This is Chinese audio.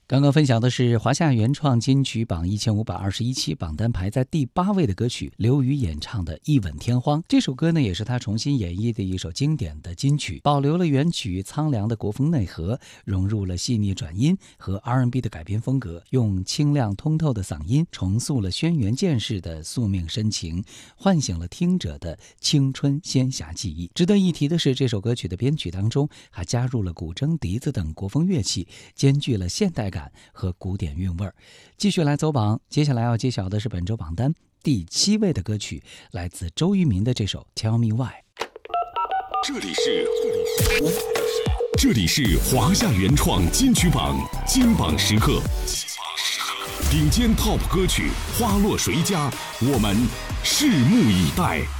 刚刚分享的是华夏原创金曲榜1521期榜单排在第8位的歌曲，刘宇演唱的《一吻天荒》。这首歌呢，也是他重新演绎的一首经典的金曲，保留了原曲苍凉的国风内核，融入了细腻转音和 R&B 的改编风格，用清亮通透的嗓音重塑了轩辕剑士的宿命深情，唤醒了听者的青春仙侠记忆。值得一提的是，这首歌曲的编曲当中还加入了古筝、笛子等国风乐器，兼具了现代感和古典韵味。继续来走榜，接下来要揭晓的是本周榜单第7位的歌曲，来自周渝民的这首 Tell Me Why。 这里是华夏原创金曲榜金榜时刻，顶尖 TOP 歌曲花落谁家，我们拭目以待。